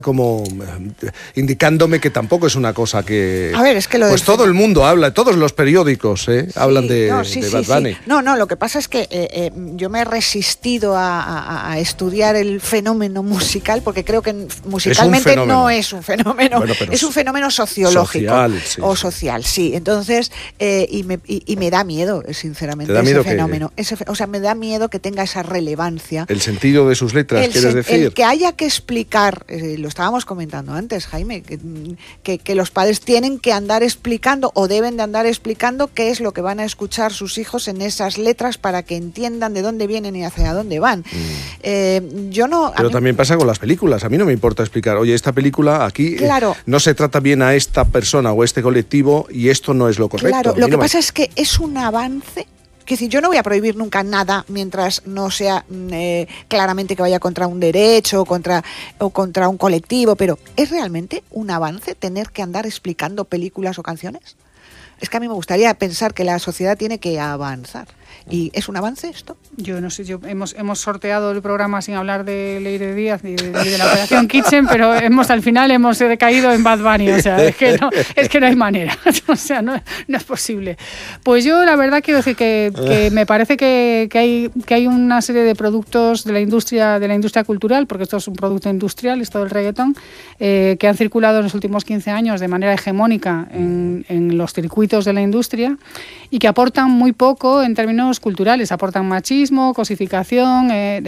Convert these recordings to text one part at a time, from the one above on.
como indicándome que tampoco es una cosa que... A ver, es que pues todo el mundo habla, todos los periódicos hablan de Bad Bunny. No, lo que pasa es que yo me he resistido a estudiar el fenómeno musical, porque creo que musicalmente no es un fenómeno, bueno, es un fenómeno sociológico social, sí. Entonces, y me da miedo, sinceramente, ese fenómeno. O sea, me da miedo que tenga esa relevancia. El sentido de sus letras, ¿quieres decir? El que haya que explicar... lo estábamos comentando antes, Jaime, que los padres tienen que andar explicando o deben de andar explicando qué es lo que van a escuchar sus hijos en esas letras para que entiendan de dónde vienen y hacia dónde van. Pero también pasa con las películas. A mí no me importa explicar, oye, esta película aquí no se trata bien a esta persona o a este colectivo y esto no es lo correcto. Claro, lo que pasa es que es un avance. Es decir, yo no voy a prohibir nunca nada mientras no sea claramente que vaya contra un derecho o contra un colectivo, pero ¿es realmente un avance tener que andar explicando películas o canciones? Es que a mí me gustaría pensar que la sociedad tiene que avanzar. ¿Y es un avance esto? Yo no sé, hemos sorteado el programa sin hablar de Leire Díaz ni de la Operación Kitchen, pero al final hemos caído en Bad Bunny, o sea, es que no hay manera, o sea, no es posible. Pues yo la verdad quiero decir que me parece que hay una serie de productos de la industria cultural, porque esto es un producto industrial, esto del reggaetón, que han circulado en los últimos 15 años de manera hegemónica en los circuitos de la industria y que aportan muy poco en términos culturales, aportan machismo, cosificación,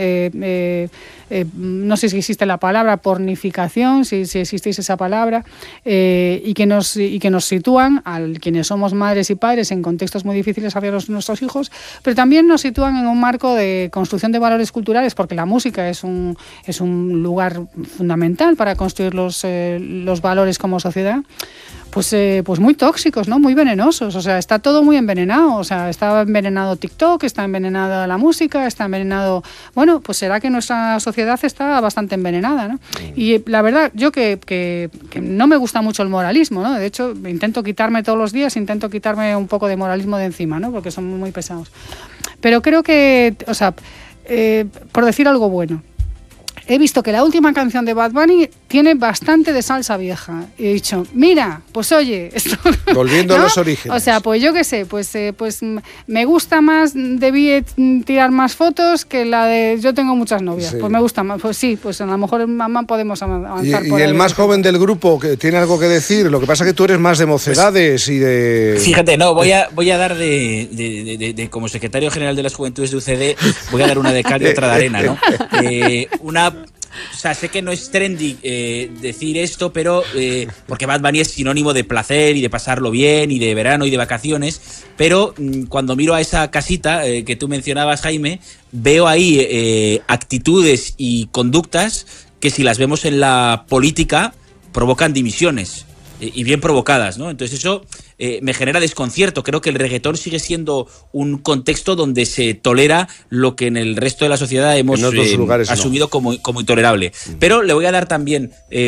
no sé si existe la palabra pornificación, si existiese esa palabra, y que nos sitúan a quienes somos madres y padres en contextos muy difíciles hacia nuestros hijos, pero también nos sitúan en un marco de construcción de valores culturales, porque la música es un lugar fundamental para construir los valores como sociedad. Pues muy tóxicos, ¿no? Muy venenosos, o sea, está todo muy envenenado, o sea, está envenenado TikTok, está envenenada la música, está envenenado... Bueno, pues será que nuestra sociedad está bastante envenenada, ¿no? Y la verdad, yo que no me gusta mucho el moralismo, ¿no? De hecho, intento quitarme todos los días, un poco de moralismo de encima, ¿no? Porque son muy pesados. Pero creo que, o sea, por decir algo bueno, he visto que la última canción de Bad Bunny tiene bastante de salsa vieja. Y he dicho, mira, pues oye... Esto, volviendo a los orígenes. O sea, pues yo qué sé, pues me gusta más, debí tirar más fotos que la de yo tengo muchas novias. Sí. Pues me gusta más, pues sí, pues a lo mejor mamá podemos avanzar por ahí. Y el más joven del grupo, que tiene algo que decir, lo que pasa es que tú eres más de mocedades y de... Fíjate, no, voy a dar de como secretario general de las Juventudes de UCD, voy a dar una de cal y otra de arena, ¿no? O sea, sé que no es trendy decir esto, pero porque Bad Bunny es sinónimo de placer y de pasarlo bien y de verano y de vacaciones, pero cuando miro a esa casita que tú mencionabas, Jaime, veo ahí actitudes y conductas que si las vemos en la política provocan dimisiones y bien provocadas, ¿no? Entonces eso me genera desconcierto. Creo que el reggaetón sigue siendo un contexto donde se tolera lo que en el resto de la sociedad hemos asumido como intolerable. Pero le voy a dar también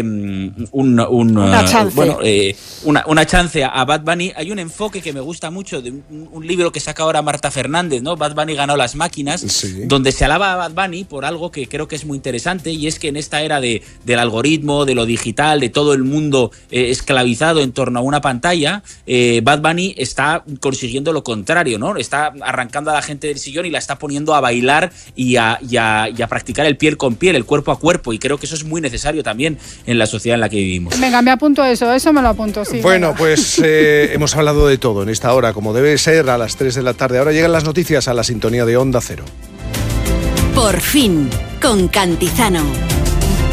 una chance a Bad Bunny. Hay un enfoque que me gusta mucho de un libro que saca ahora Marta Fernández, ¿no? Bad Bunny ganó las máquinas, sí, donde se alaba a Bad Bunny por algo que creo que es muy interesante, y es que en esta era del algoritmo, de lo digital, de todo el mundo esclavizado en torno a una pantalla, Bad Bunny está consiguiendo lo contrario, ¿no? Está arrancando a la gente del sillón y la está poniendo a bailar y a practicar el piel con piel, el cuerpo a cuerpo, y creo que eso es muy necesario también en la sociedad en la que vivimos. Venga, me apunto eso me lo apunto, sí. Bueno, venga. Pues hemos hablado de todo en esta hora, como debe ser, a las 3 de la tarde. Ahora llegan las noticias a la sintonía de Onda Cero. Por fin, con Cantizano.